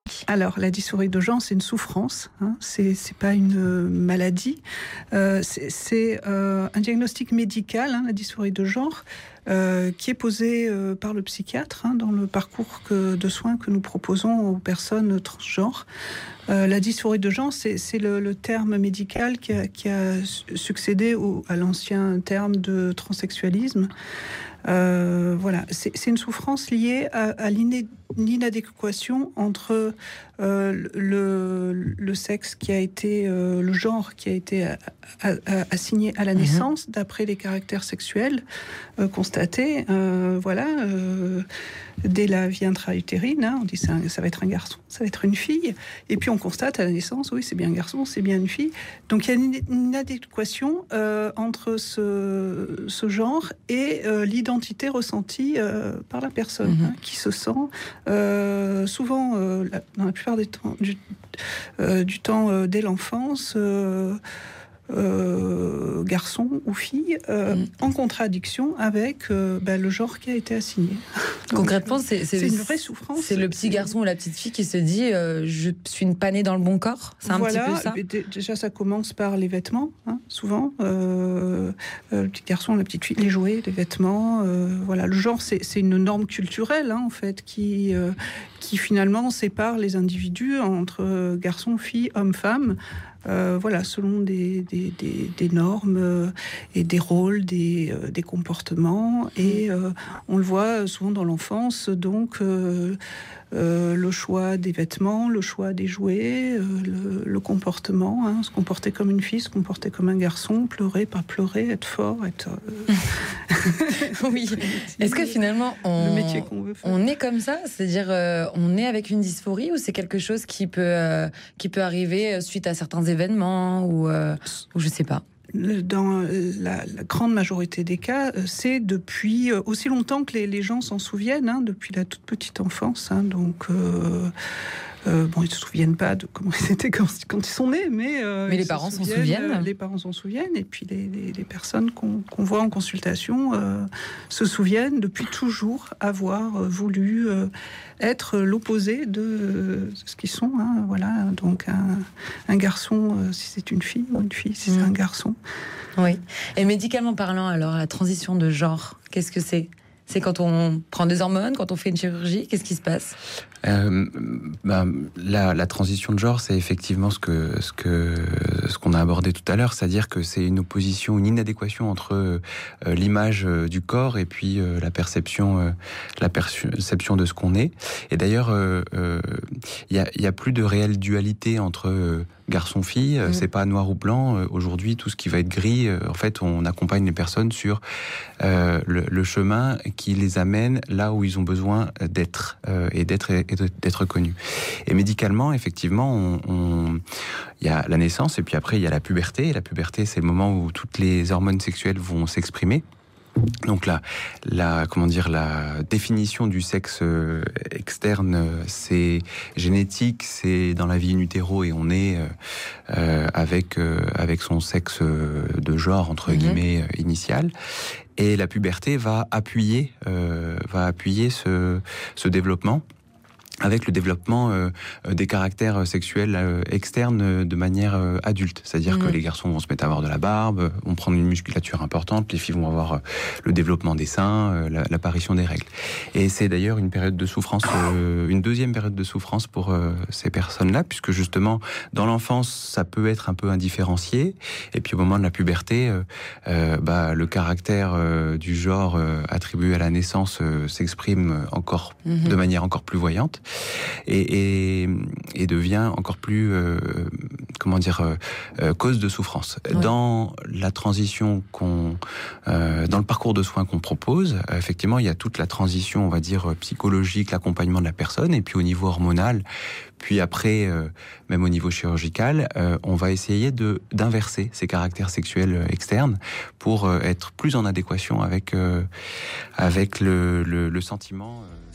Alors, la dysphorie de genre, c'est une souffrance, hein, c'est pas une maladie. C'est un diagnostic médical, hein, la dysphorie de genre, qui est posé par le psychiatre, hein, dans le parcours de soins que nous proposons aux personnes transgenres. La dysphorie de genre, c'est le terme médical qui a succédé à l'ancien terme de transsexualisme. Voilà, c'est une souffrance liée à l'inadéquation entre le sexe qui a été, le genre qui a été assigné à la naissance d'après les caractères sexuels constatés. Voilà, dès la vie intra-utérine, hein, on dit ça va être un garçon, ça va être une fille, et puis on constate à la naissance, oui, c'est bien un garçon, c'est bien une fille. Donc il y a une inadéquation entre ce genre et l'identité ressentie par la personne, hein, qui se sent souvent, dans la plupart du temps dès l'enfance, garçon ou fille, en contradiction avec le genre qui a été assigné. Concrètement, c'est une vraie souffrance. C'est le petit garçon ou la petite fille qui se dit je suis pas née dans le bon corps. C'est un petit peu ça. Déjà, ça commence par les vêtements, hein, souvent. Le petit garçon, la petite fille, les jouets, les vêtements. Voilà, le genre, c'est une norme culturelle, hein, en fait, qui finalement sépare les individus entre garçons, filles, hommes, femmes. Voilà, selon des normes et des rôles, des comportements. Et on le voit souvent dans l'enfance, donc le choix des vêtements, le choix des jouets, le comportement, hein, se comporter comme une fille, se comporter comme un garçon, pleurer, pas pleurer, être fort, être... Oui. Est-ce que finalement, le métier qu'on veut faire. On est comme ça? C'est-à-dire, on est avec une dysphorie, ou c'est quelque chose qui peut arriver suite à certains événements, ou je sais pas? Dans la grande majorité des cas, c'est depuis aussi longtemps que les gens s'en souviennent, hein, depuis la toute petite enfance. Hein, donc, ils ne se souviennent pas de comment ils étaient quand ils sont nés, mais les parents s'en souviennent. Les parents s'en souviennent, et puis les personnes qu'on voit en consultation se souviennent depuis toujours avoir voulu être l'opposé de ce qu'ils sont. Hein, voilà, donc un garçon si c'est une fille, ou une fille si c'est un garçon. Oui. Et médicalement parlant, alors, la transition de genre, qu'est-ce que c'est? C'est quand on prend des hormones, quand on fait une chirurgie, qu'est-ce qui se passe? La transition de genre, c'est effectivement ce qu'on a abordé tout à l'heure, c'est-à-dire que c'est une opposition, une inadéquation entre l'image du corps et puis la perception de ce qu'on est. Et d'ailleurs, il y a plus de réelle dualité entre garçon-fille. C'est pas noir ou blanc. Aujourd'hui, tout ce qui va être gris, en fait, on accompagne les personnes sur le chemin qui les amène là où ils ont besoin d'être et d'être connus. Et médicalement, effectivement, il y a la naissance, et puis après il y a la puberté. Et la puberté, c'est le moment où toutes les hormones sexuelles vont s'exprimer. Donc la définition du sexe externe, c'est génétique, c'est dans la vie in utero, et on est avec son sexe de genre entre guillemets initial. Et la puberté va appuyer ce développement, avec le développement des caractères sexuels externes de manière adulte. C'est-à-dire que les garçons vont se mettre à avoir de la barbe, vont prendre une musculature importante, les filles vont avoir le développement des seins, l'apparition des règles. Et c'est d'ailleurs une période de souffrance, une deuxième période de souffrance pour ces personnes-là, puisque justement, dans l'enfance, ça peut être un peu indifférencié, et puis au moment de la puberté, le caractère du genre attribué à la naissance s'exprime encore de manière encore plus voyante. Et devient encore plus cause de souffrance. Ouais. Dans la transition dans le parcours de soins qu'on propose, effectivement, il y a toute la transition, on va dire, psychologique, l'accompagnement de la personne, et puis au niveau hormonal, puis après, même au niveau chirurgical, on va essayer d'inverser ces caractères sexuels externes pour être plus en adéquation avec le sentiment